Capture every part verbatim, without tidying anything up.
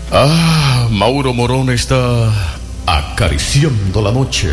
Ah, Mauro Morón está acariciando la noche.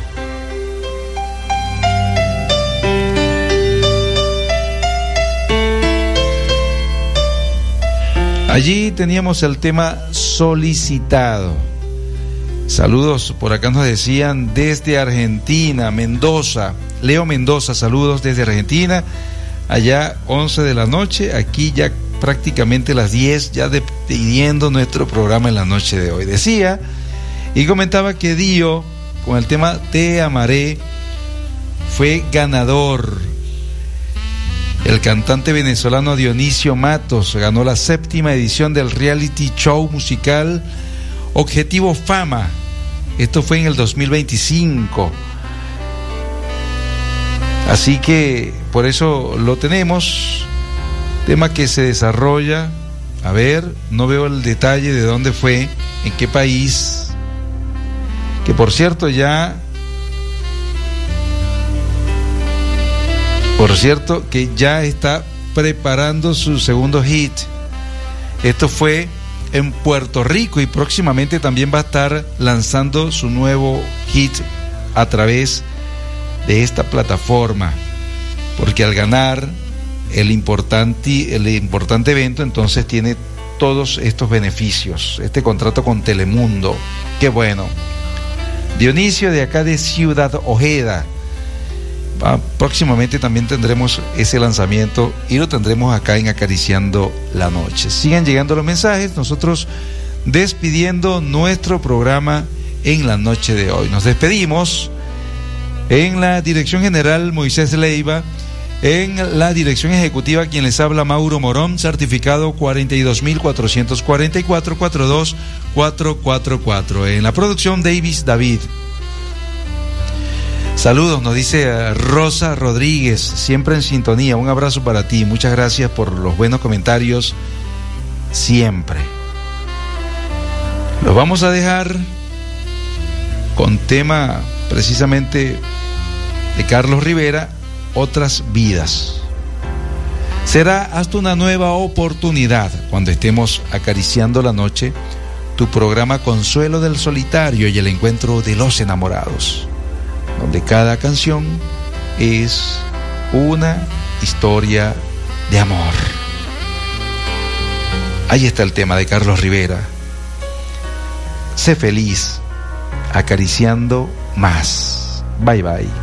Allí teníamos el tema solicitado. Saludos, por acá nos decían desde Argentina, Mendoza. Leo Mendoza, saludos desde Argentina. Allá once de la noche, aquí ya prácticamente las diez, ya despidiendo nuestro programa en la noche de hoy. Decía y comentaba que Dio, con el tema Te Amaré, fue ganador. El cantante venezolano Dionisio Matos ganó la séptima edición del reality show musical Objetivo Fama. Esto fue en el dos mil veinticinco. Así que por eso lo tenemos. Tema que se desarrolla. A ver, no veo el detalle de dónde fue, en qué país. Que por cierto ya... Por cierto que ya está preparando su segundo hit. Esto fue en Puerto Rico y próximamente también va a estar lanzando su nuevo hit a través de esta plataforma. Porque al ganar el importante, el importante evento, entonces tiene todos estos beneficios. Este contrato con Telemundo. Qué bueno. Dionisio, de acá de Ciudad Ojeda. Ah, próximamente también tendremos ese lanzamiento y lo tendremos acá en Acariciando la Noche. Sigan llegando los mensajes, nosotros despidiendo nuestro programa en la noche de hoy. Nos despedimos en la dirección general Moisés Leiva, en la dirección ejecutiva quien les habla Mauro Morón, certificado cuarenta y dos mil cuatrocientos cuarenta y cuatro, cuarenta y dos mil cuatrocientos cuarenta y cuatro. En la producción Davis David. Saludos, nos dice Rosa Rodríguez, siempre en sintonía. Un abrazo para ti, muchas gracias por los buenos comentarios siempre. Los vamos a dejar con tema precisamente de Carlos Rivera, Otras Vidas. Será hasta una nueva oportunidad cuando estemos acariciando la noche, tu programa Consuelo del Solitario y el encuentro de los enamorados, donde cada canción es una historia de amor. Ahí está el tema de Carlos Rivera. Sé feliz, acariciando más. Bye bye.